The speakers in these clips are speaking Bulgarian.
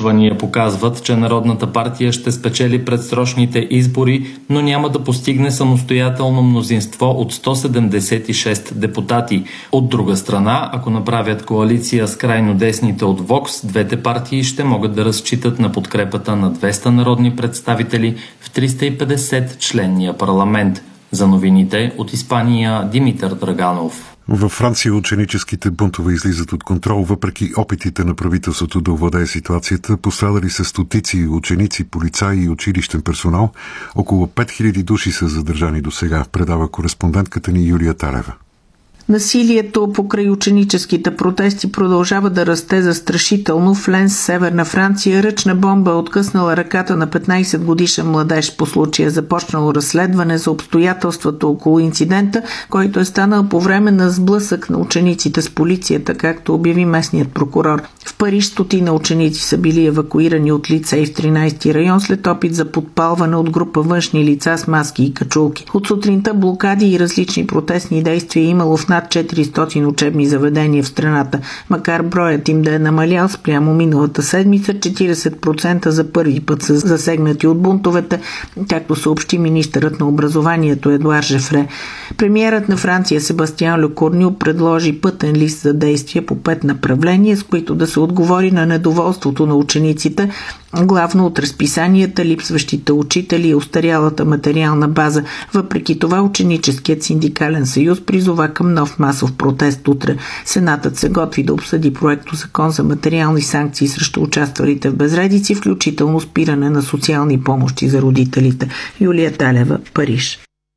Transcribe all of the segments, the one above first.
Проучвания показват, че Народната партия ще спечели предсрочните избори, но няма да постигне самостоятелно мнозинство от 176 депутати. От друга страна, ако направят коалиция с крайно десните от Вокс, двете партии ще могат да разчитат на подкрепата на 200 народни представители в 350-членния парламент. За новините от Испания, Димитър Драганов. Във Франция ученическите бунтове излизат от контрол, въпреки опитите на правителството да овладее ситуацията. Пострадали са стотици ученици, полицаи и училищен персонал. Около 5000 души са задържани досега, предава кореспондентката ни Юлия Талева. Насилието покрай ученическите протести продължава да расте застрашително. В Ленс, северна Франция, ръчна бомба е откъснала ръката на 15-годишен младеж. По случая е започнало разследване за обстоятелствата около инцидента, който е станал по време на сблъсък на учениците с полицията, както обяви местният прокурор. В Париж стотина ученици са били евакуирани от лицей в 13-ти район след опит за подпалване от група външни лица с маски и качулки. От сутринта блокади и различни протестни действия е имало в над 400 учебни заведения в страната. Макар броят им да е намалял спрямо миналата седмица, 40% за първи път са засегнати от бунтовете, както съобщи министърът на образованието Едуард Жефре. Премиерът на Франция Себастиан Лекорню предложи пътен лист за действия по 5 направления, с които да се отговори на недоволството на учениците, главно от разписанията, липсващите учители и остарялата материална база. Въпреки това, ученическият синдикален съюз призова към нов масов протест утре. Сенатът се готви да обсъди проекто закон за материални санкции срещу участвалите в безредици, включително спиране на социални помощи за родителите. Юлия Талева, Париж.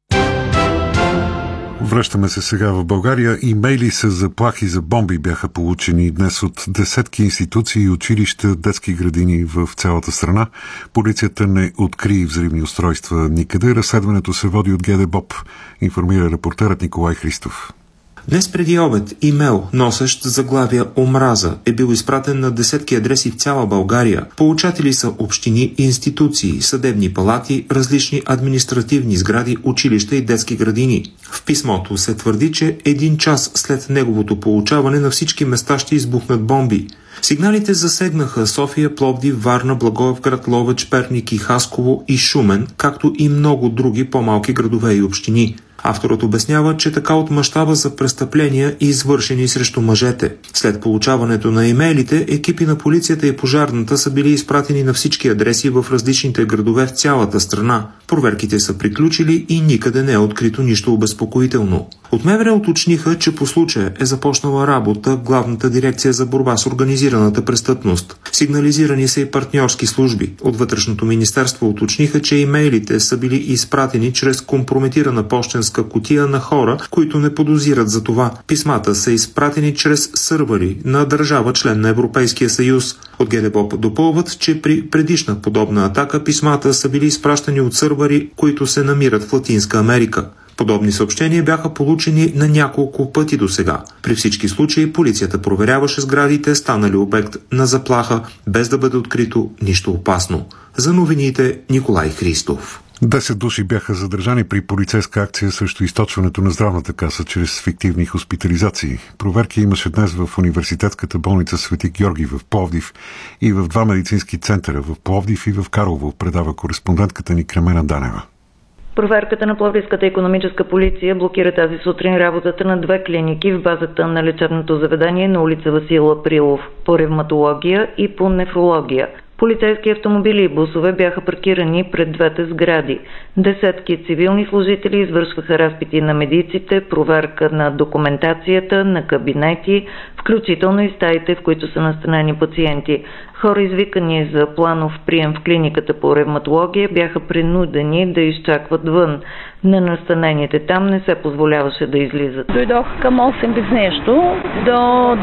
Връщаме се сега в България. Имейли с заплахи за бомби бяха получени днес от десетки институции, училища, детски градини в цялата страна. Полицията не откри взривни устройства никъде. Разследването се води от ГДБОП, информира репортерът Николай Христов. Днес преди обед имейл, носещ заглавия «Омраза», е бил изпратен на десетки адреси в цяла България. Получатели са общини, институции, съдебни палати, различни административни сгради, училища и детски градини. В писмото се твърди, че 1 час след неговото получаване на всички места ще избухнат бомби. Сигналите засегнаха София, Пловдив, Варна, Благоевград, Ловеч, Перник и Хасково и Шумен, както и много други по-малки градове и общини. Авторът обяснява, че така от мащаба за престъпления, извършени срещу мъжете. След получаването на имейлите, екипи на полицията и пожарната са били изпратени на всички адреси в различните градове в цялата страна. Проверките са приключили и никъде не е открито нищо обезпокоително. От МВР уточниха, че по случая е започнала работа Главната дирекция за борба с организираната престъпност. Сигнализирани са и партньорски служби. От Вътрешното министерство уточниха, че имейлите са били изпратени чрез компрометирана пощенска кутия на хора, които не подозират за това. Писмата са изпратени чрез сървъри на държава член на Европейския съюз. От ГДБОП допълват, че при предишна подобна атака писмата са били изпращани от сървъри, които се намират в Латинска Америка. Подобни съобщения бяха получени на няколко пъти досега. При всички случаи полицията проверяваше сградите, станали обект на заплаха, без да бъде открито нищо опасно. За новините Николай Христов. 10 души бяха задържани при полицейска акция срещу източването на здравната каса чрез фиктивни хоспитализации. Проверки имаше днес в университетската болница Свети Георги в Пловдив и в 2 медицински центъра в Пловдив и в Карлово, предава кореспондентката ни Кремена Данева. Проверката на Пловдивската икономическа полиция блокира тази сутрин работата на 2 клиники в базата на лечебното заведение на улица Васил Априлов по ревматология и по нефрология. Полицейски автомобили и бусове бяха паркирани пред двете сгради. Десетки цивилни служители извършваха разпити на медиците, проверка на документацията, на кабинети, включително и стаите, в които са настанени пациенти. Хора, извикани за планов прием в клиниката по ревматология, бяха принудени да изчакват вън. На настанените там не се позволяваше да излизат. Дойдох към 8 без нещо, до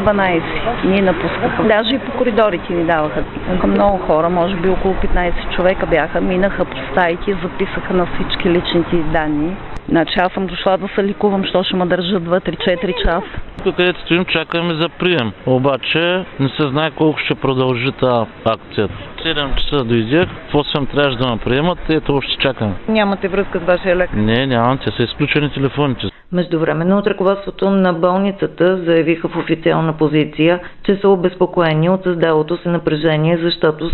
12 ни напускаха. Даже и по коридорите ни даваха. Много хора, може би около 15 човека бяха, минаха по стаите, записаха на всички личните данни. Значи аз съм дошла да се ликувам, що ще ме държат 2-3-4 часа. Тук където стоим, чакаме за прием. Обаче не се знае колко ще продължи тази акция. 7 часа дойдех, в 8 трябваше да ме приемат и ето още чакам. Нямате връзка с вашия лекар? Не, нямам, те са изключени телефоните. Междувременно от ръководството на болницата заявиха в официална позиция, че са обезпокоени от създалото се напрежение, защото